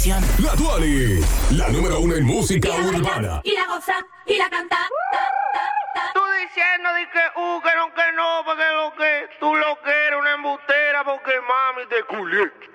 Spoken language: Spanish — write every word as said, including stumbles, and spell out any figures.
La Tuali, la número uno en música y urbana. Y la goza, y la canta. Tú diciendo de que, uh, que no, que no, porque lo que tú lo que eres una embustera porque mami te culé.